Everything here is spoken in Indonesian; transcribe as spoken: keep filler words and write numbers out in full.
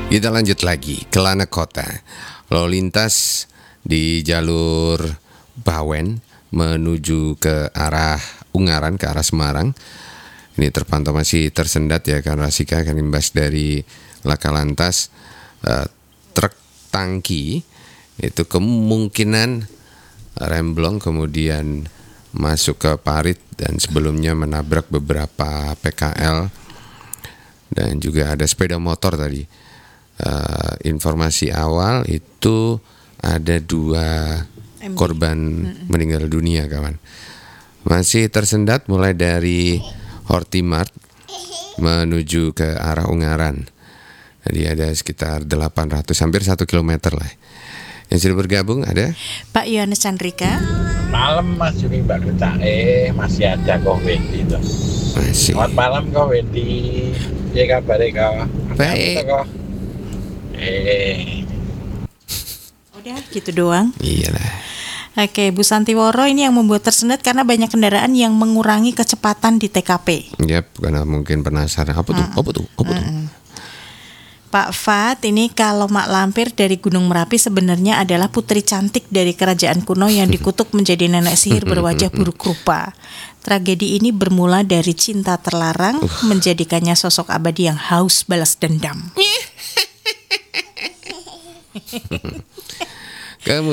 Kita lanjut lagi ke Lana Kota. Lalu lintas di jalur Bawen menuju ke arah Ungaran, ke arah Semarang. Ini terpantau masih tersendat ya, karena Rasika akan imbas dari laka lantas. uh, Truk tangki itu kemungkinan remblong kemudian masuk ke parit dan sebelumnya menabrak beberapa P K L dan juga ada sepeda motor tadi. Uh, informasi awal itu ada dua M B. korban mm-hmm. meninggal dunia, kawan. Masih tersendat mulai dari Hortimart menuju ke arah Ungaran. Jadi ada sekitar delapan ratus, hampir satu kilometer lah. Yang sudah bergabung ada Pak Yohanes Chandrika. Malam Mas Juni, Mbak Duta, eh masih ada kok Wendy tuh. Masih. Selamat malam kok Wendy. Ya kabar kok. Baik. Eh. Udah gitu doang. Iyalah. Oke, Bu Santiworo, ini yang membuat tersendat karena banyak kendaraan yang mengurangi kecepatan di T K P. Yap, karena mungkin penasaran apa tuh? Apa tuh? Apa tuh? Pak Fat, ini kalau Mak Lampir dari Gunung Merapi sebenarnya adalah putri cantik dari kerajaan kuno yang dikutuk menjadi nenek sihir berwajah buruk rupa. Tragedi ini bermula dari cinta terlarang uh. menjadikannya sosok abadi yang haus balas dendam. Kamu